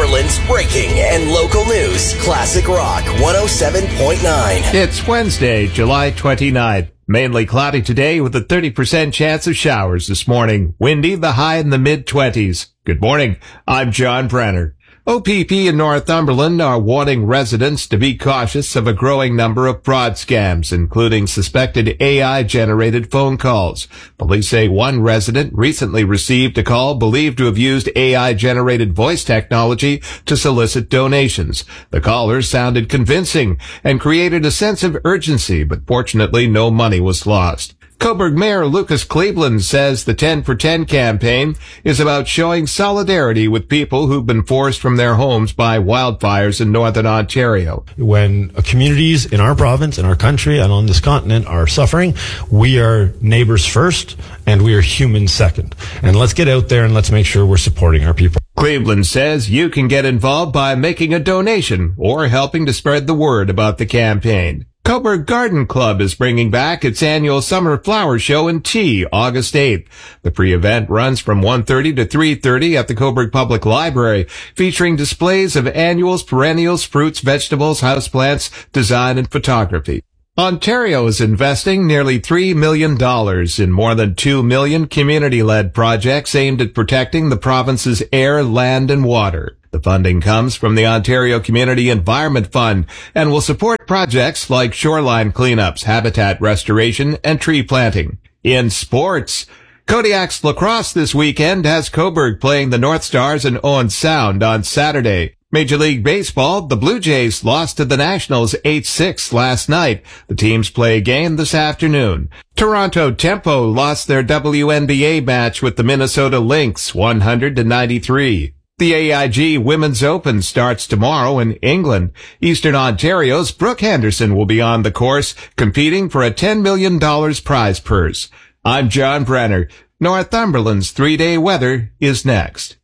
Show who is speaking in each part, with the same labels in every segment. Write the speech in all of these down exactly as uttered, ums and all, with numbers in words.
Speaker 1: Northumberland's breaking and local news. Classic Rock one oh seven point nine.
Speaker 2: It's Wednesday, July twenty-ninth. Mainly cloudy today with a thirty percent chance of showers this morning. Windy, the high in the mid-twenties. Good morning. I'm John Brenner. O P P in Northumberland are warning residents to be cautious of a growing number of fraud scams, including suspected A I-generated phone calls. Police say one resident recently received a call believed to have used A I-generated voice technology to solicit donations. The caller sounded convincing and created a sense of urgency, but fortunately no money was lost. Cobourg Mayor Lucas Cleveland says the ten for ten campaign is about showing solidarity with people who've been forced from their homes by wildfires in northern Ontario.
Speaker 3: When communities in our province, in our country, and on this continent are suffering, we are neighbors first and we are humans second. And let's get out there and let's make sure we're supporting our people.
Speaker 2: Cleveland says you can get involved by making a donation or helping to spread the word about the campaign. Cobourg Garden Club is bringing back its annual summer flower show and tea August eighth. The pre-event runs from one thirty to three thirty at the Cobourg Public Library, featuring displays of annuals, perennials, fruits, vegetables, houseplants, design, and photography. Ontario is investing nearly three million dollars in more than two million community-led projects aimed at protecting the province's air, land, and water. The funding comes from the Ontario Community Environment Fund and will support projects like shoreline cleanups, habitat restoration, and tree planting. In sports, Kodiak's lacrosse this weekend has Cobourg playing the North Stars in Owen Sound on Saturday. Major League Baseball, the Blue Jays lost to the Nationals eight six last night. The teams play again this afternoon. Toronto Tempo lost their W N B A match with the Minnesota Lynx one hundred to ninety-three. The A I G Women's Open starts tomorrow in England. Eastern Ontario's Brooke Henderson will be on the course, competing for a ten million dollars prize purse. I'm John Brenner. Northumberland's three-day weather is next.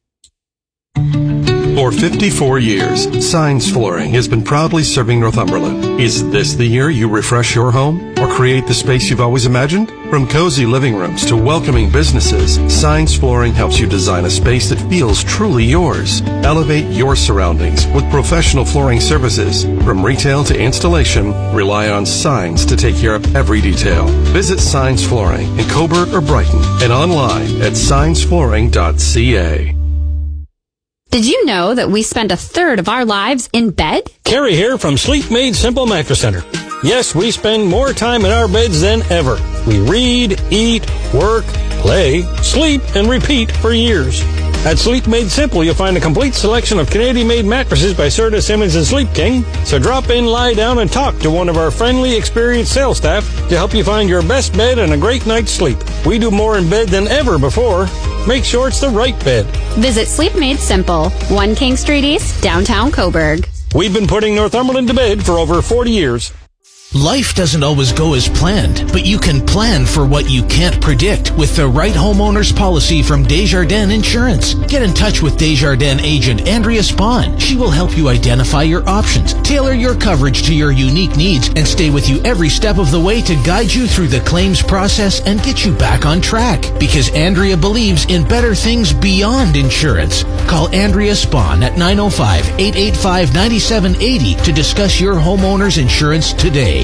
Speaker 4: For fifty-four years, Signs Flooring has been proudly serving Northumberland. Is this the year you refresh your home or create the space you've always imagined? From cozy living rooms to welcoming businesses, Signs Flooring helps you design a space that feels truly yours. Elevate your surroundings with professional flooring services. From retail to installation, rely on Signs to take care of every detail. Visit Signs Flooring in Cobourg or Brighton and online at signs flooring dot c a.
Speaker 5: Did you know that we spend a third of our lives in bed?
Speaker 6: Carrie here from Sleep Made Simple Mattress Center. Yes, we spend more time in our beds than ever. We read, eat, work, play, sleep, and repeat for years. At Sleep Made Simple, you'll find a complete selection of Canadian-made mattresses by Serta Simmons and Sleep King. So drop in, lie down, and talk to one of our friendly, experienced sales staff to help you find your best bed and a great night's sleep. We do more in bed than ever before. Make sure it's the right bed.
Speaker 5: Visit Sleep Made Simple, one King Street East, downtown Cobourg.
Speaker 6: We've been putting Northumberland to bed for over forty years.
Speaker 7: Life doesn't always go as planned, but you can plan for what you can't predict with the right homeowner's policy from Desjardins Insurance. Get in touch with Desjardins agent Andrea Spahn. She will help you identify your options, tailor your coverage to your unique needs, and stay with you every step of the way to guide you through the claims process and get you back on track. Because Andrea believes in better things beyond insurance. Call Andrea Spahn at nine oh five, eight eight five, nine seven eight oh to discuss your homeowner's insurance today.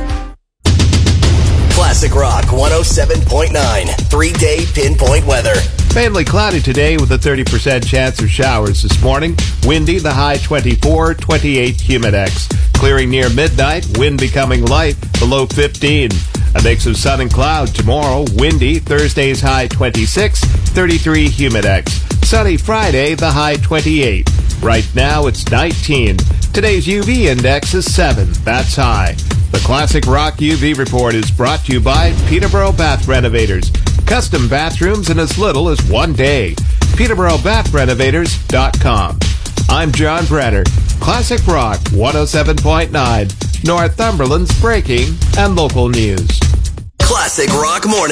Speaker 1: Classic Rock one oh seven point nine. Three-day pinpoint weather.
Speaker 2: Mainly cloudy today with a thirty percent chance of showers this morning. Windy, the high twenty-four, twenty-eight humidex. Clearing near midnight, wind becoming light, below fifteen. A mix of sun and cloud tomorrow. Windy, Thursday's high twenty-six, thirty-three humidex. Sunny Friday, the high twenty-eight. Right now it's nineteen. Today's U V index is seven. That's high. The Classic Rock U V report is brought to you by Peterborough Bath Renovators. Custom bathrooms in as little as one day. Peterborough Bath Renovators dot com. I'm John Brenner. Classic Rock one oh seven point nine. Northumberland's breaking and local news.
Speaker 1: Classic Rock Morning.